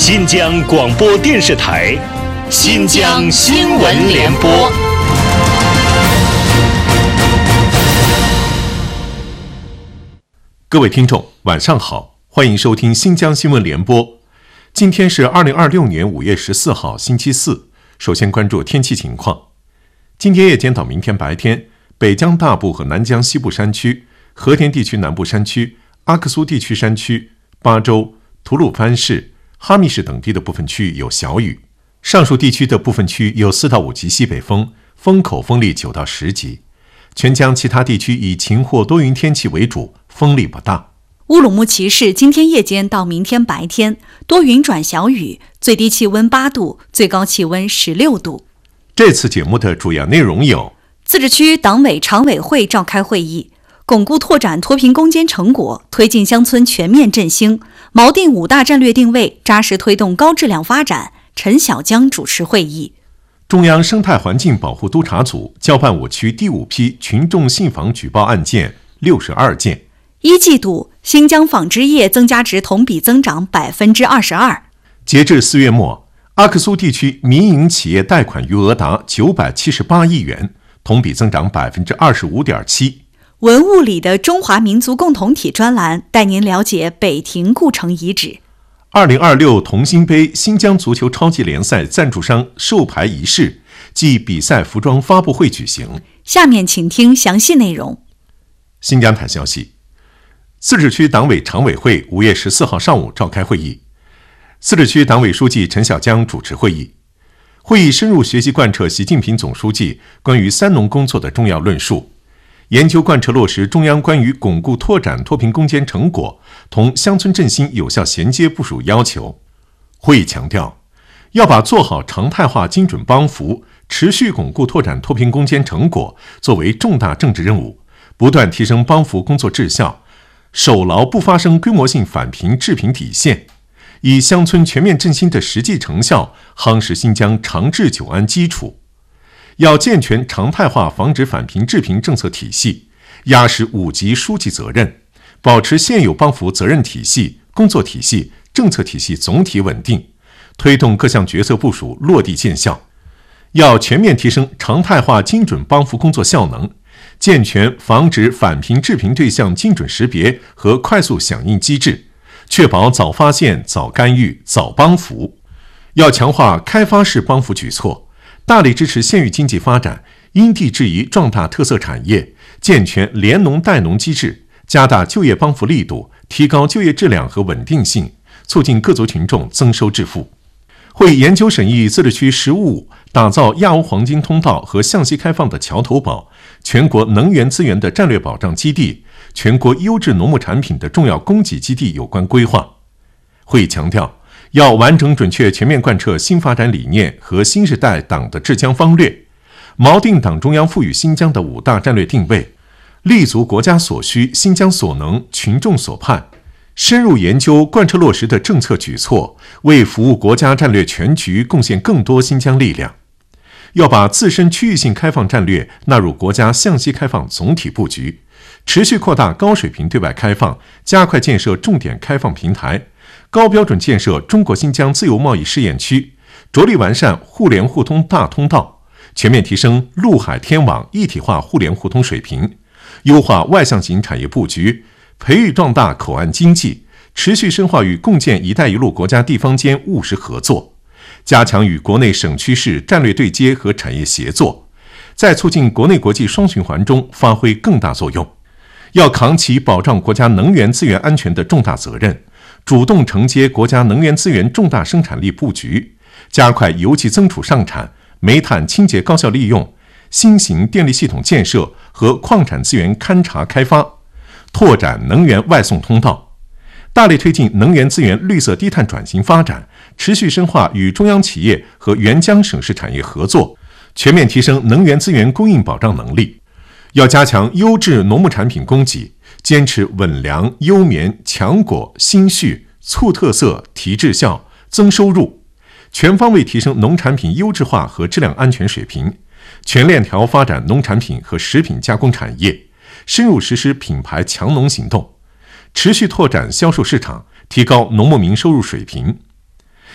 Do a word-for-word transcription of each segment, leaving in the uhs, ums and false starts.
新疆广播电视台新疆新闻联播。 各位听众，晚上好，欢迎收听新疆新闻联播。今天是二零二六年五月十四号，星期四。首先关注天气情况。今天夜间到明天白天，北疆大部和南疆西部山区、和田地区南部山区、阿克苏地区山区、巴州、吐鲁番市、哈密市等地的部分区域有小雨。上述地区的部分区有四到五级西北风，风口风力九到十级。全疆其他地区以晴或多云天气为主，风力不大。 乌鲁木齐市今天夜间到明天白天多云转小雨，最低气温八度，最高气温十六度。 这次节目的主要内容有： 自治区党委常委会召开会议，巩固拓展脱贫攻坚成果，推进乡村全面振兴，锚定五大战略定位，扎实推动高质量发展。陈小江主持会议。 中央生态环境保护督察组交办我区第五批群众信访举报案件六十二件。 一季度，新疆纺织业增加值同比增长百分之二十二。 截至四月末，阿克苏地区民营企业贷款余额达九百七十八亿元，同比增长百分之二十五点七。 文物里的中华民族共同体专栏带您了解北亭故城遗址。 二零二六同心杯新疆足球超级联赛赞助商授牌仪式暨比赛服装发布会举行。 下面请听详细内容。 新疆台消息，自治区党委常委会五月十四号上午召开会议，自治区党委书记陈小江主持会议。会议深入学习贯彻习近平总书记关于三农工作的重要论述，研究贯彻落实中央关于巩固拓展脱贫攻坚成果同乡村振兴有效衔接部署要求。会议强调，要把做好常态化精准帮扶、持续巩固拓展脱贫攻坚成果作为重大政治任务，不断提升帮扶工作质效，守牢不发生规模性返贫致贫底线，以乡村全面振兴的实际成效夯实新疆长治久安基础。要健全常态化防止返贫致贫政策体系，压实五级书记责任，保持现有帮扶责任体系、工作体系、政策体系总体稳定，推动各项决策部署落地见效。要全面提升常态化精准帮扶工作效能，健全防止返贫致贫对象精准识别和快速响应机制，确保早发现、早干预、早帮扶。要强化开发式帮扶举措，大力支持县域经济发展，因地制宜壮大特色产业，健全联农带农机制，加大就业帮扶力度，提高就业质量和稳定性，促进各族群众增收致富。会研究审议自治区“十五五”打造亚欧黄金通道和向西开放的桥头堡、全国能源资源的战略保障基地、全国优质农牧产品的重要供给基地有关规划。会议强调，要完整准确全面贯彻新发展理念和新时代党的治疆方略，锚定党中央赋予新疆的五大战略定位，立足国家所需、新疆所能、群众所盼，深入研究贯彻落实的政策举措，为服务国家战略全局贡献更多新疆力量。要把自身区域性开放战略纳入国家向西开放总体布局，持续扩大高水平对外开放，加快建设重点开放平台，高标准建设中国新疆自由贸易试验区，着力完善互联互通大通道，全面提升陆海天网一体化互联互通水平，优化外向型产业布局，培育壮大口岸经济，持续深化与共建“一带一路”国家地方间务实合作，加强与国内省区市战略对接和产业协作，在促进国内国际双循环中发挥更大作用。要扛起保障国家能源资源安全的重大责任，主动承接国家能源资源重大生产力布局，加快油气增储上产、煤炭清洁高效利用、新型电力系统建设和矿产资源勘察开发，拓展能源外送通道，大力推进能源资源绿色低碳转型发展，持续深化与中央企业和援疆省市产业合作，全面提升能源资源供应保障能力。要加强优质农牧产品供给，坚持稳粮、优棉、强果、新畜、促特色、提质效、增收入，全方位提升农产品优质化和质量安全水平，全链条发展农产品和食品加工产业，深入实施品牌强农行动，持续拓展销售市场，提高农牧民收入水平。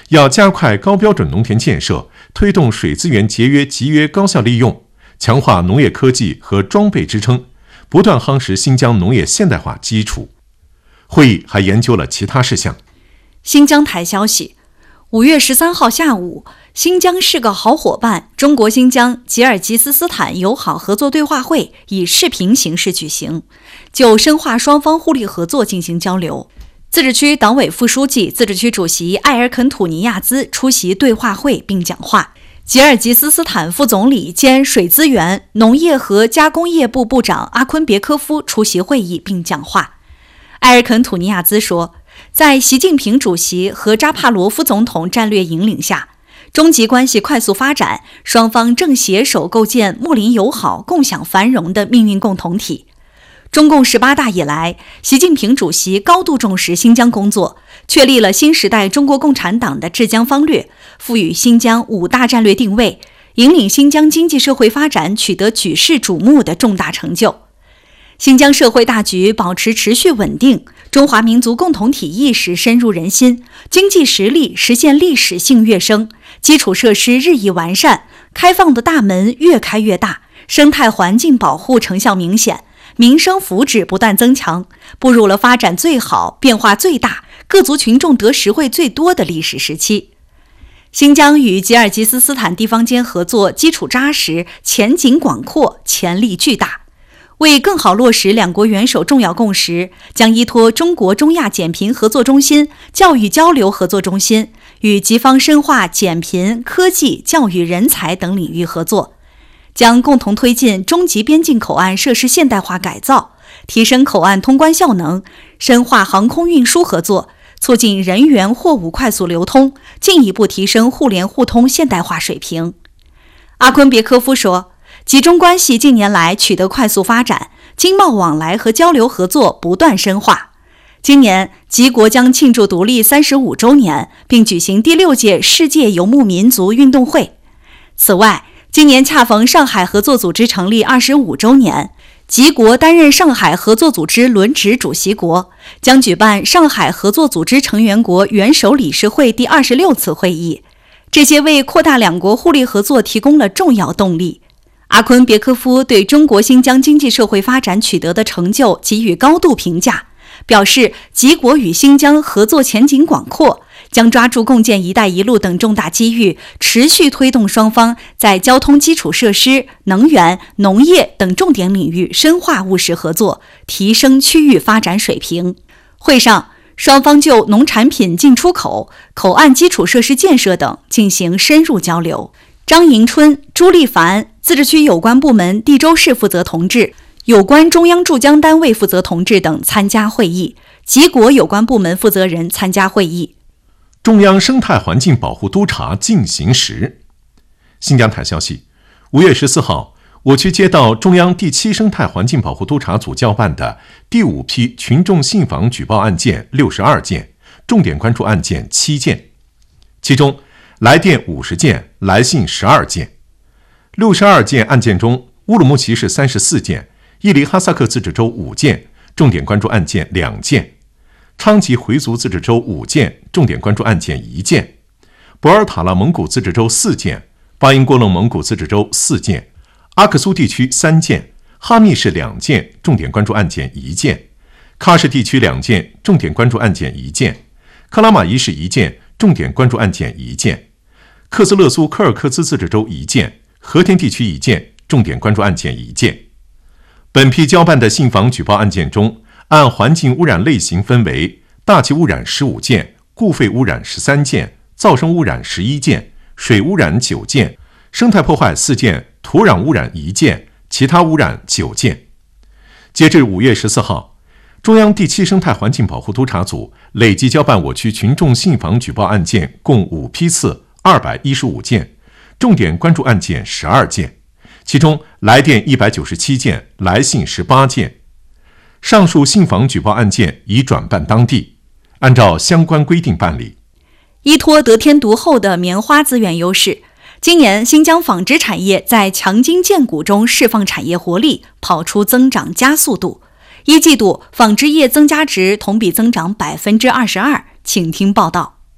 要加快高标准农田建设，推动水资源节约、集约、高效利用，强化农业科技和装备支撑，不断夯实新疆农业现代化基础。会议还研究了其他事项。 新疆台消息，五月十三号下午，新疆是个好伙伴中国新疆吉尔吉斯斯坦友好合作对话会以视频形式举行，就深化双方互利合作进行交流。自治区党委副书记、自治区主席艾尔肯土尼亚兹出席对话会并讲话。吉尔吉斯斯坦副总理兼水资源、农业和加工业部部长阿昆别科夫出席会议并讲话。艾尔肯土尼亚兹说，在习近平主席和扎帕罗夫总统战略引领下，中吉关系快速发展，双方正携手构建睦邻友好、共享繁荣的命运共同体。中共十八大以来，习近平主席高度重视新疆工作，确立了新时代中国共产党的治疆方略，赋予新疆五大战略定位，引领新疆经济社会发展取得举世瞩目的重大成就。新疆社会大局保持持续稳定，中华民族共同体意识深入人心，经济实力实现历史性跃升，基础设施日益完善，开放的大门越开越大，生态环境保护成效明显，民生福祉不断增强，步入了发展最好、变化最大、各族群众得实惠最多的历史时期。新疆与吉尔吉斯斯坦地方间合作基础扎实，前景广阔，潜力巨大。为更好落实两国元首重要共识，将依托中国中亚减贫合作中心、教育交流合作中心，与吉方深化减贫、科技、教育、人才等领域合作，将共同推进中吉边境口岸设施现代化改造，提升口岸通关效能，深化航空运输合作，促进人员货物快速流通，进一步提升互联互通现代化水平。阿昆别科夫说，吉中关系近年来取得快速发展，经贸往来和交流合作不断深化。今年，吉国将庆祝独立三十五周年，并举行第六届世界游牧民族运动会。此外，今年恰逢上海合作组织成立二十五周年，吉国担任上海合作组织轮值主席国，将举办上海合作组织成员国元首理事会第二十六次会议。这些为扩大两国互利合作提供了重要动力。阿昆别科夫对中国新疆经济社会发展取得的成就给予高度评价，表示吉国与新疆合作前景广阔，将抓住共建“一带一路”等重大机遇，持续推动双方在交通基础设施、能源、农业等重点领域深化务实合作，提升区域发展水平。会上，双方就农产品进出口、口岸基础设施建设等进行深入交流。张迎春、朱立凡自治区有关部门地州市负责同志、有关中央驻疆单位负责同志等参加会议，吉国有关部门负责人参加会议。 中央生态环境保护督察进行时。新疆台消息，五月十四号，我区接到中央第七生态环境保护督察组交办的第五批群众信访举报案件六十二件，重点关注案件七件，其中来电五十件，来信十二件。六十二件案件中，乌鲁木齐市三十四件，伊犁哈萨克自治州五件，重点关注案件两件；昌吉回族自治州五件，重点关注案件一件；博尔塔拉蒙古自治州四件，巴音郭楞蒙古自治州四件，阿克苏地区三件，哈密市两件，重点关注案件一件；喀什地区两件，重点关注案件一件；克拉玛依市一件，重点关注案件一件；克斯勒苏柯尔克孜自治州一件，和田地区一件，重点关注案件一件。本批交办的信访举报案件中，按环境污染类型分为大气污染十五件，固废污染十三件，噪声污染十一件，水污染九件，生态破坏四件，土壤污染一件，其他污染九件。截至五月十四号，中央第七生态环境保护督察组累计交办我区群众信访举报案件共五批次，二百一十五件，重点关注案件十二件，其中来电一百九十七件，来信十八件。上述信访举报案件已转办当地，按照相关规定办理。 依托得天独厚的棉花资源优势，今年新疆纺织产业在强筋健骨中释放产业活力，跑出增长加速度。一季度纺织业增加值同比增长百分之二十二，请听报道。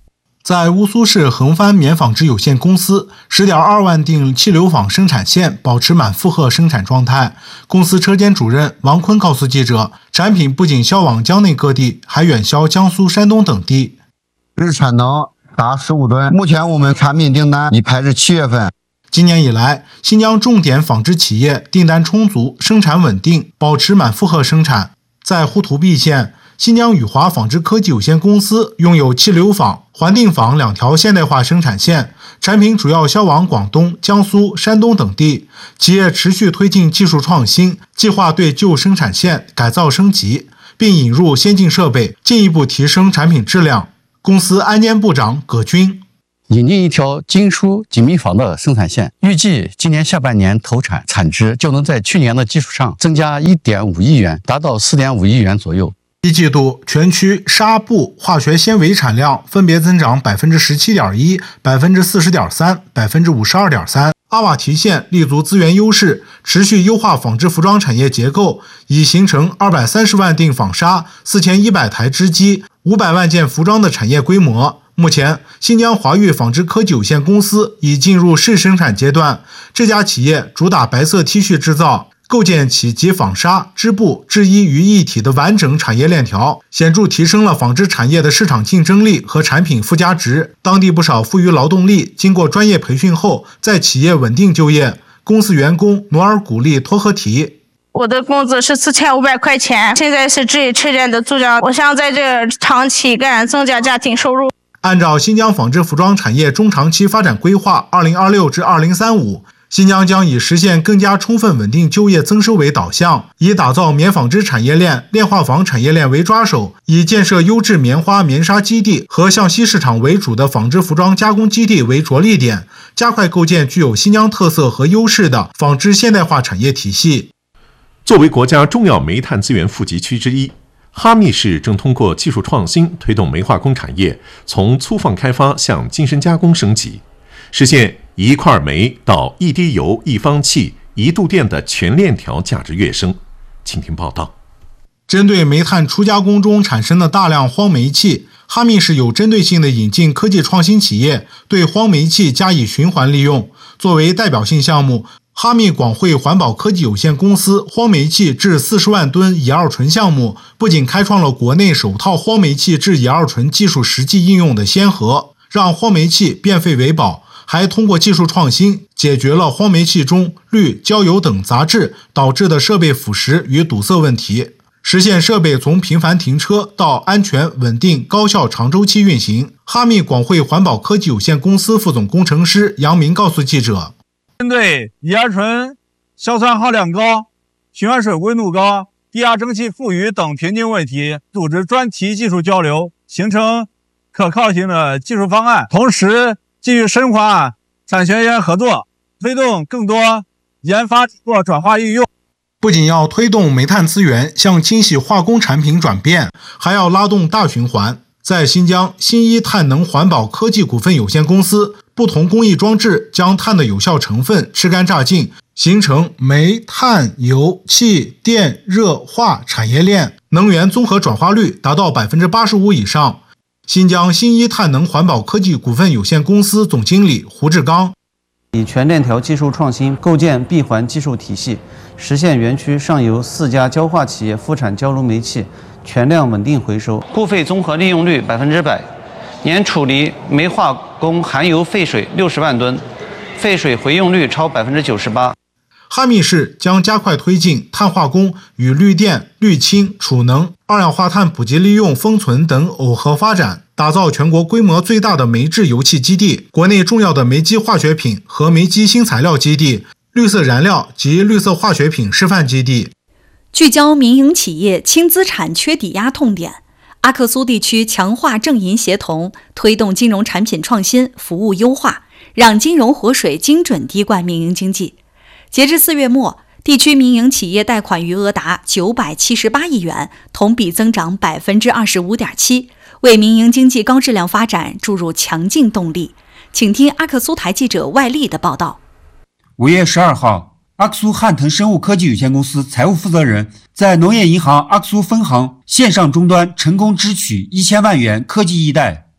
在乌苏市恒帆棉纺织有限公司 十点二万锭气流纺生产线保持满负荷生产状态。公司车间主任王坤告诉记者，产品不仅销往疆内各地，还远销江苏、山东等地。 日产能达十五吨，目前我们产品订单已排至七月份。 今年以来，新疆重点纺织企业订单充足，生产稳定，保持满负荷生产。在呼图壁县，新疆宇华纺织科技有限公司拥有气流纺、环定纺两条现代化生产线，产品主要销往广东、江苏、山东等地。企业持续推进技术创新，计划对旧生产线改造升级，并引入先进设备，进一步提升产品质量。公司安监部长葛军。 引进一条精疏紧密纺的生产线，预计今年下半年投产，产值就能在去年的基础上增加 一点五亿元，达到 四点五亿元左右。 一季度全区纱布、化学纤维产量分别增长 百分之十七点一、百分之四十点三、百分之五十二点三。阿瓦提县立足资源优势，持续优化纺织服装产业结构，已形成二百三十万锭纺纱、四千一百台织机、五百万件服装的产业规模。目前，新疆华域纺织科技有限公司已进入试生产阶段。这家企业主打白色 T 恤制造，构建起集纺纱、织布、制衣于一体的完整产业链条，显著提升了纺织产业的市场竞争力和产品附加值。当地不少富余劳动力经过专业培训后，在企业稳定就业。公司员工努尔古丽托合提。 我的工资是四千五百块钱，现在是职业车间的组长，我想在这长期干，增加家庭收入。 按照新疆纺织服装产业中长期发展规划 二零二六至二零三五， 新疆将以实现更加充分稳定就业增收为导向，以打造棉纺织产业链、炼化纺产业链为抓手，以建设优质棉花、棉纱基地和向西市场为主的纺织服装加工基地为着力点，加快构建具有新疆特色和优势的纺织现代化产业体系。 作为国家重要煤炭资源富集区之一，哈密市正通过技术创新推动煤化工产业从粗放开发向精深加工升级，实现一块煤到一滴油、一方气、一度电的全链条价值跃升。请听报道。 针对煤炭初加工中产生的大量荒煤气，哈密市有针对性地引进科技创新企业，对荒煤气加以循环利用。作为代表性项目，哈密广汇环保科技有限公司荒煤气至四十万吨乙二醇项目，不仅开创了国内首套荒煤气至乙二醇技术实际应用的先河，让荒煤气变废为宝，还通过技术创新解决了荒煤气中氯、焦油等杂质导致的设备腐蚀与堵塞问题，实现设备从频繁停车到安全、稳定、高效长周期运行。哈密广汇环保科技有限公司副总工程师杨明告诉记者， 针对乙二醇硝酸耗量高、循环水温度高、低压蒸汽富余等瓶颈问题，组织专题技术交流，形成可靠性的技术方案，同时继续深化产学研合作，推动更多研发或转化应用。 不仅要推动煤炭资源向清洗化工产品转变，还要拉动大循环。在新疆新一碳能环保科技股份有限公司，不同工艺装置将碳的有效成分吃干榨净，形成煤、炭、油、气、电、热、化产业链，能源综合转化率达到 百分之八十五 以上。新疆新一碳能环保科技股份有限公司总经理胡志刚， 以全链条技术创新构建闭环技术体系，实现园区上游四家焦化企业复产焦炉煤气全量稳定回收，固废综合利用率百分之百，年处理煤化工含油废水六十万吨，废水回用率超百分之九十八。 哈密市将加快推进碳化工与绿电、绿氢、储能、二氧化碳普及利用、封存等耦合发展，打造全国规模最大的煤制油气基地、国内重要的煤机化学品和煤机新材料基地、绿色燃料及绿色化学品示范基地。 聚焦民营企业轻资产缺抵押痛点，阿克苏地区强化政银协同，推动金融产品创新、服务优化，让金融活水精准滴灌民营经济。截至四月末，地区民营企业贷款余额达九百七十八亿元，同比增长 百分之二十五点七， 为民营经济高质量发展注入强劲动力。请听阿克苏台记者外力的报道。 五月十二号，阿克苏汉腾生物科技有限公司财务负责人在农业银行阿克苏分行线上终端成功支取一千万元科技挹贷。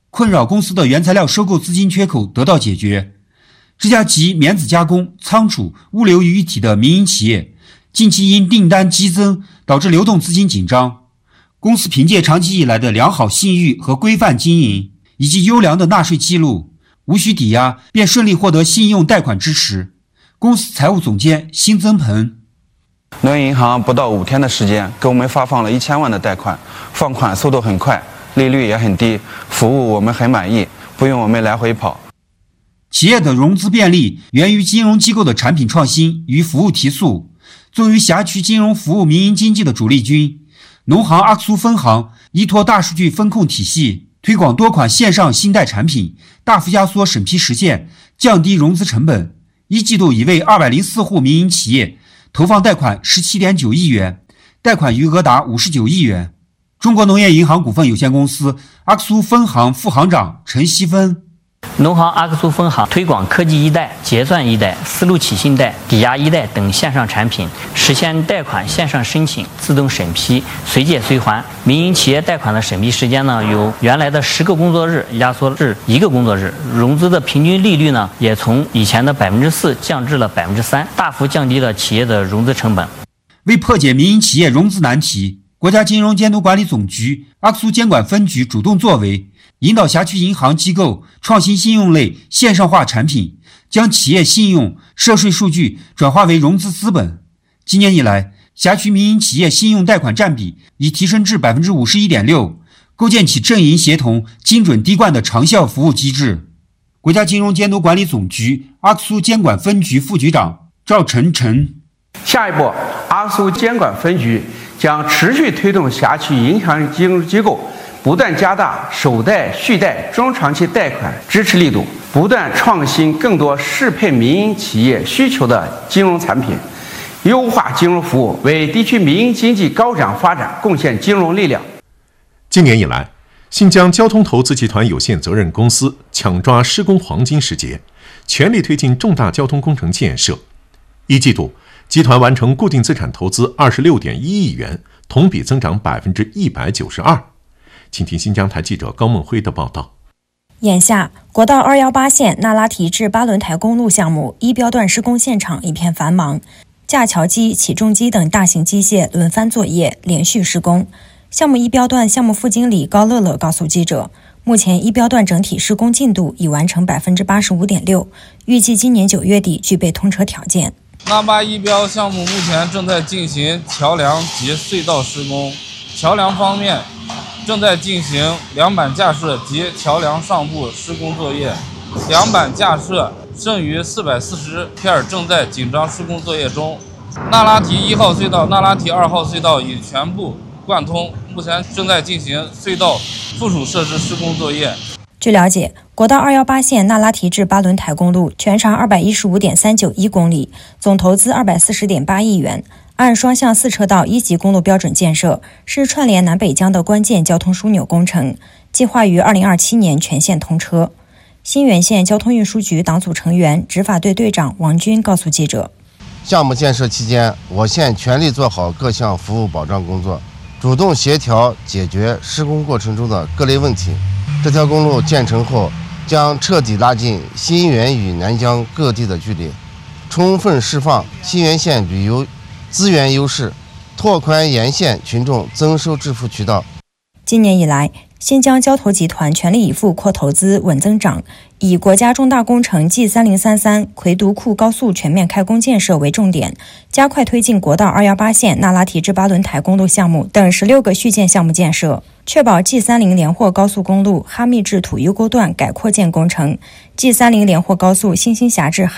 困扰公司的原材料收购资金缺口得到解决。这家集棉籽加工、仓储、物流于一体的民营企业，近期因订单激增导致流动资金紧张。公司凭借长期以来的良好信誉和规范经营，以及优良的纳税记录，无需抵押便顺利获得信用贷款支持。公司财务总监辛增鹏： 农业银行不到五天的时间，给我们发放了一千万的贷款，放款速度很快，利率也很低，服务我们很满意，不用我们来回跑。 企业的融资便利源于金融机构的产品创新与服务提速。作为辖区金融服务民营经济的主力军，农行阿克苏分行依托大数据风控体系，推广多款线上信贷产品，大幅压缩审批时限，降低融资成本。一季度已为二百零四户民营企业投放贷款 十七点九亿元，贷款余额达五十九亿元。中国农业银行股份有限公司阿克苏分行副行长陈希芬： 农行阿克苏分行推广科技一贷、结算一贷、丝路起信贷、抵押一贷等线上产品，实现贷款线上申请、自动审批、随借随还。民营企业贷款的审批时间呢，由原来的十个工作日压缩至一个工作日，融资的平均利率呢，也从以前的百分之四降至了百分之三，大幅降低了企业的融资成本。 为破解民营企业融资难题，国家金融监督管理总局阿克苏监管分局主动作为，引导辖区银行机构创新信用类线上化产品，将企业信用、涉税数据转化为融资资本。今年以来，辖区民营企业信用贷款占比已提升至 百分之五十一点六， 构建起阵营协同、精准滴灌的长效服务机制。国家金融监督管理总局阿克苏监管分局副局长赵晨晨： 下一步，阿克苏监管分局将持续推动辖区银行金融机构不断加大首贷、续贷、中长期贷款支持力度，不断创新更多适配民营企业需求的金融产品，优化金融服务，为地区民营经济高质量发展贡献金融力量。 今年以来，新疆交通投资集团有限责任公司抢抓施工黄金时节，全力推进重大交通工程建设。一季度，集团完成固定资产投资 二十六点一亿元，同比增长 百分之一百九十二。请听新疆台记者高梦辉的报道。 眼下，国道二一八线那拉提至八轮台公路项目一标段施工现场一片繁忙，架桥机、起重机等大型机械轮番作业，连续施工。项目一标段项目副经理高乐乐告诉记者，目前一标段整体施工进度已完成 百分之八十五点六， 预计今年九月底具备通车条件。 那巴一标项目目前正在进行桥梁及隧道施工，桥梁方面正在进行梁板架设及桥梁上部施工作业，梁板架设剩余四百四十片正在紧张施工作业中。那拉提一号隧道、那拉提二号隧道已全部贯通，目前正在进行隧道附属设施施工作业。 据了解，国道二一八线那拉提至八轮台公路全长 二百一十五点三九一公里，总投资 二百四十点八亿元，按双向四车道一级公路标准建设，是串联南北疆的关键交通枢纽工程，计划于二零二七年全线通车。新源县交通运输局党组成员、执法队队长王军告诉记者， 项目建设期间，我县全力做好各项服务保障工作，主动协调解决施工过程中的各类问题。这条公路建成后，将彻底拉近新源与南疆各地的距离，充分释放新源县旅游资源优势，拓宽沿线群众增收致富渠道。 今年以来，新疆交投集团全力以赴扩投资、稳增长，以国家重大工程 G 三零三三奎独库高速全面开工建设为重点，加快推进国道二一八线那拉提至八轮台公路项目等十六个续建项目建设，确保 G 三零连霍高速公路哈密至土优沟段改扩建工程、G 三零连霍高速新兴峡至